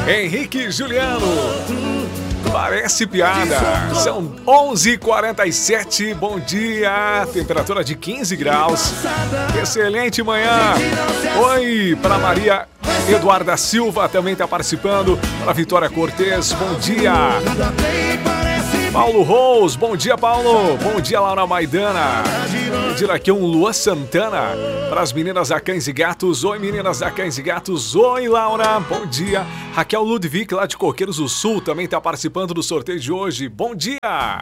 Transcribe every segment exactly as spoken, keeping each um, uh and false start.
Henrique e Juliano. Parece piada. São onze e quarenta e sete. Bom dia. Temperatura de quinze graus. Excelente manhã. Oi para Maria Eduarda Silva, também está participando. Para Vitória Cortez, bom dia. Paulo Rose, bom dia, Paulo. Bom dia, Laura Maidana. Pedir aqui um Luan Santana para as meninas da Cães e Gatos. Oi, meninas da Cães e Gatos. Oi, Laura. Bom dia. Raquel Ludwig, lá de Coqueiros do Sul, também está participando do sorteio de hoje. Bom dia.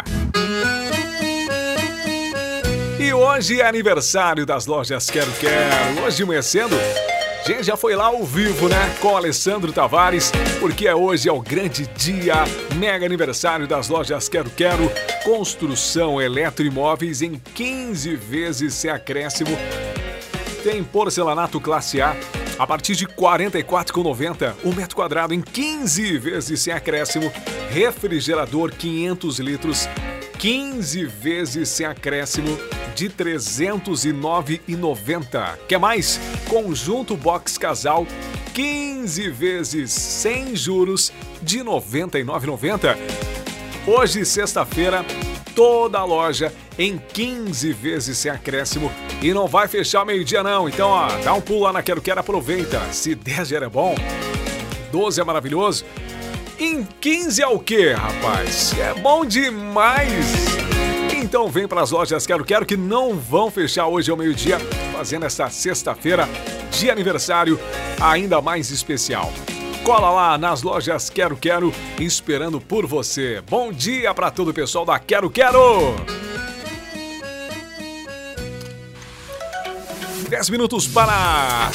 E hoje é aniversário das lojas Quero Quero. Hoje de manhã cedo, a gente já foi lá ao vivo, né? Com o Alessandro Tavares, porque é hoje é o grande dia, mega aniversário das lojas Quero Quero. Construção eletroimóveis em quinze vezes sem acréscimo. Tem porcelanato classe A a partir de quarenta e quatro reais e noventa centavos o metro quadrado em quinze vezes sem acréscimo. Refrigerador quinhentos litros, quinze vezes sem acréscimo de trezentos e nove reais e noventa centavos. Quer mais? Conjunto box casal, quinze vezes sem juros de noventa e nove reais e noventa centavos. Hoje, sexta-feira, toda a loja em quinze vezes sem acréscimo e não vai fechar meio-dia não. Então, ó, dá um pulo lá na Quero Quero, aproveita. Se dez já era bom, doze é maravilhoso. Em quinze é o quê, rapaz? É bom demais! Então vem para as lojas Quero Quero que não vão fechar hoje ao meio-dia, fazendo essa sexta-feira de aniversário ainda mais especial. Cola lá nas lojas Quero Quero, esperando por você. Bom dia para todo o pessoal da Quero Quero! dez minutos para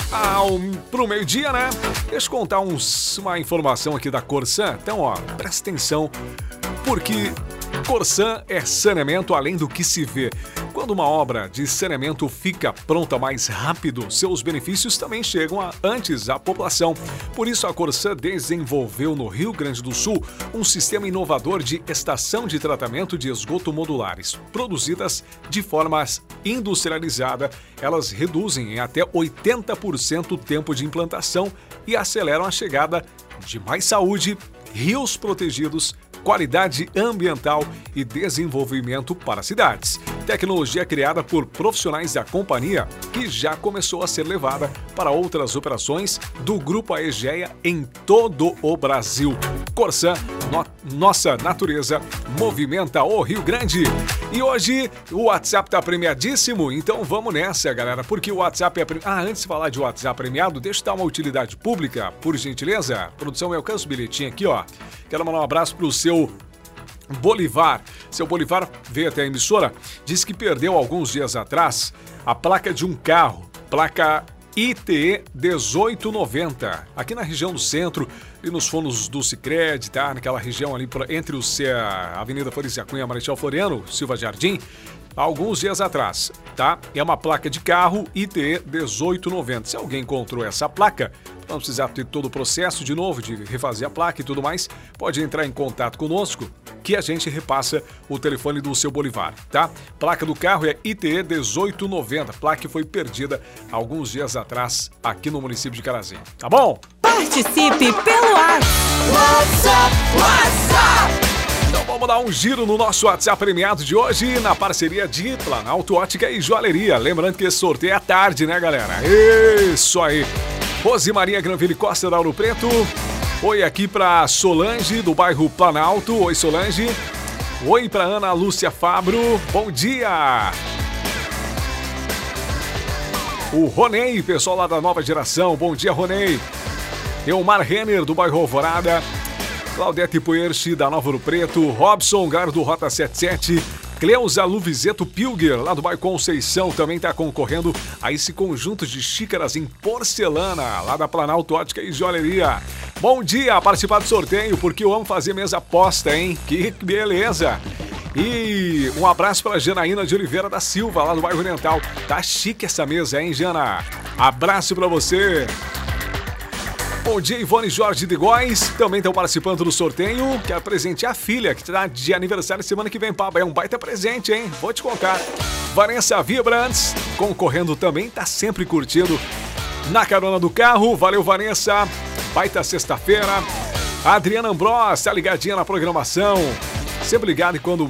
o meio-dia, né? Deixa eu contar uns, uma informação aqui da Corsan. Então, ó, presta atenção, porque Corsan é saneamento além do que se vê. Quando uma obra de saneamento fica pronta mais rápido, seus benefícios também chegam a, antes à população. Por isso, a Corsan desenvolveu no Rio Grande do Sul um sistema inovador de estação de tratamento de esgoto modulares. Produzidas de forma industrializada, elas reduzem em até oitenta por cento o tempo de implantação e aceleram a chegada de mais saúde, rios protegidos, qualidade ambiental e desenvolvimento para cidades. Tecnologia criada por profissionais da companhia que já começou a ser levada para outras operações do Grupo Aegea em todo o Brasil. Corsan, no, nossa natureza movimenta o Rio Grande. E hoje o WhatsApp tá premiadíssimo, então vamos nessa, galera, porque o WhatsApp é... Pre... Ah, antes de falar de WhatsApp premiado, deixa eu dar uma utilidade pública, por gentileza. Produção, eu alcanço o bilhetinho aqui, ó. Quero mandar um abraço pro seu Bolivar. Seu Bolivar veio até a emissora, disse que perdeu alguns dias atrás a placa de um carro, placa I T E dezoito noventa, aqui na região do centro, e nos fundos do Sicredi, tá? Naquela região ali entre o a Avenida Florícia Cunha, Marechal Floriano, Silva Jardim, alguns dias atrás, tá? É uma placa de carro I T E dezoito noventa. Se alguém encontrou essa placa, não precisar ter todo o processo de novo, de refazer a placa e tudo mais, pode entrar em contato conosco, que a gente repassa o telefone do seu Bolivar, tá? Placa do carro é I T E dezoito noventa, placa que foi perdida alguns dias atrás aqui no município de Carazinho, tá bom? Participe pelo WhatsApp, WhatsApp. Então vamos dar um giro no nosso WhatsApp premiado de hoje, na parceria de Planalto Ótica e Joalheria. Lembrando que esse sorteio é à tarde, né, galera? Isso aí! Rose Maria Granville Costa da Ouro Preto. Oi aqui pra Solange, do bairro Planalto. Oi, Solange. Oi pra Ana Lúcia Fabro. Bom dia! O Ronei, pessoal lá da nova geração. Bom dia, Ronei. Elmar Renner, do bairro Alvorada. Claudete Puerchi, da Nova Ouro Preto. Robson Gar, do Rota setenta e sete. Cleusa Luvizeto Pilger, lá do bairro Conceição, também está concorrendo a esse conjunto de xícaras em porcelana, lá da Planalto Ótica e Joalheria. Bom dia, participar do sorteio, porque eu amo fazer mesa aposta, hein? Que beleza! E um abraço para Janaína de Oliveira da Silva, lá do bairro Oriental. Tá chique essa mesa, hein, Jana? Abraço para você! Bom dia, Ivone Jorge de Góes, também estão participando do sorteio. Quero presentear a filha, que está de aniversário semana que vem, Pablo. É um baita presente, hein? Vou te contar. Vanessa Vibrantes, concorrendo também, tá sempre curtindo na carona do carro. Valeu, Vanessa. Baita sexta-feira. A Adriana Ambros tá ligadinha na programação. Sempre ligado e quando...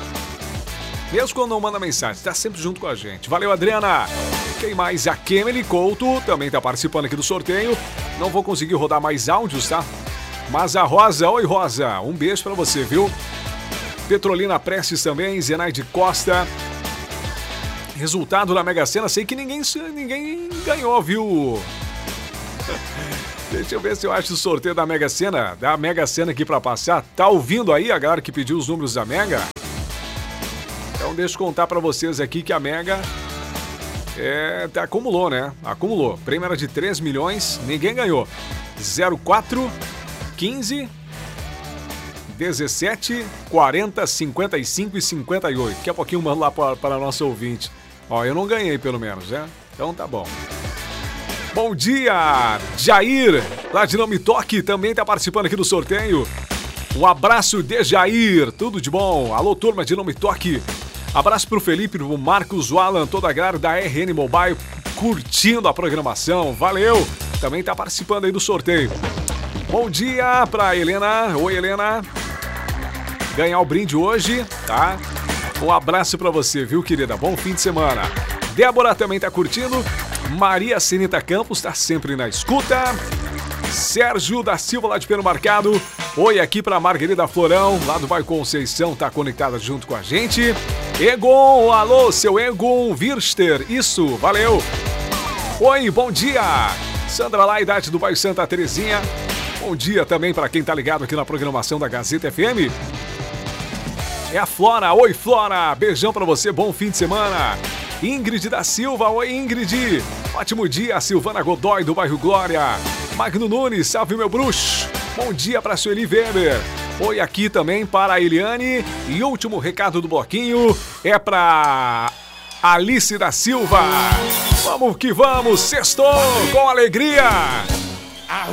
Mesmo quando não manda mensagem, tá sempre junto com a gente. Valeu, Adriana. Quem mais? A Kemily Couto também tá participando aqui do sorteio. Não vou conseguir rodar mais áudios, tá? Mas a Rosa, oi Rosa, um beijo pra você, viu? Petrolina Prestes também, Zenaide Costa. Resultado da Mega Sena, sei que ninguém, ninguém ganhou, viu? Deixa eu ver se eu acho o sorteio da Mega Sena, da Mega Sena aqui pra passar. Tá ouvindo aí a galera que pediu os números da Mega? Então deixa eu contar pra vocês aqui que a Mega é, acumulou, né? Acumulou. Prêmio era de três milhões, ninguém ganhou. zero quatro, quinze, dezessete, quarenta, cinquenta e cinco e cinquenta e oito. Daqui a pouquinho mando lá para, para nosso ouvinte. Ó, eu não ganhei pelo menos, né? Então tá bom. Bom dia, Jair, lá de Não Me Toque, também tá participando aqui do sorteio. Um abraço de Jair, tudo de bom. Alô, turma de Não Me Toque. Abraço pro Felipe, pro Marcos, o Alan, toda a galera da R N Mobile curtindo a programação. Valeu! Também tá participando aí do sorteio. Bom dia pra Helena. Oi, Helena. Ganhar o brinde hoje, tá? Um abraço pra você, viu, querida? Bom fim de semana. Débora também tá curtindo. Maria Cenita Campos tá sempre na escuta. Sérgio da Silva, lá de Pelo Marcado. Oi aqui pra Margarida Florão, lá do Bairro Conceição, tá conectada junto com a gente. Egon, alô, seu Egon Wirster, isso, valeu. Oi, bom dia. Sandra lá, idade do Bairro Santa Terezinha. Bom dia também para quem tá ligado aqui na programação da Gazeta F M. É a Flora, oi Flora, beijão pra você, bom fim de semana. Ingrid da Silva, oi Ingrid. Ótimo dia, Silvana Godoy do Bairro Glória. Magno Nunes, salve meu bruxo. Bom dia pra Sueli Weber. Oi aqui também para a Eliane. E último recado do bloquinho é pra Alice da Silva. Vamos que vamos, sextou com alegria.